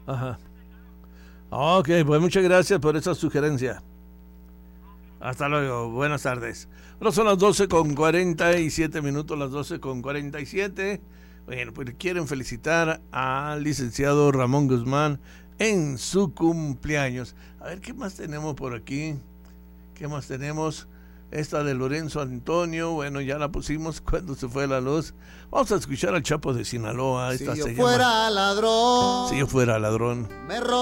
Ajá. Ok, pues muchas gracias por esa sugerencia. Hasta luego, buenas tardes. Bueno, son las 12:47, las 12:47. Bueno, pues quieren felicitar al licenciado Ramón Guzmán en su cumpleaños. A ver, ¿qué más tenemos por aquí? ¿Qué más tenemos? Esta de Lorenzo Antonio, bueno, ya la pusimos cuando se fue la luz. Vamos a escuchar al Chapo de Sinaloa. Esta Si yo se fuera llama ladrón, Si yo fuera ladrón. me